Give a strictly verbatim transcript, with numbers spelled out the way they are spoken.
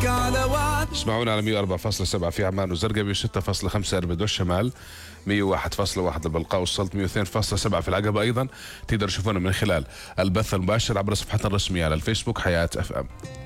على وعد. اسمعونا على مية وأربعة فاصلة سبعة في عمان وزرقاء، ستة فاصلة خمسة اربد والشمال، مية وواحد فاصلة واحد البلقاء والسلط، مية واثنين فاصلة سبعة في العقبة. أيضا تقدر تشوفونا من خلال البث المباشر عبر صفحتنا الرسمية على الفيسبوك حياة اف ام.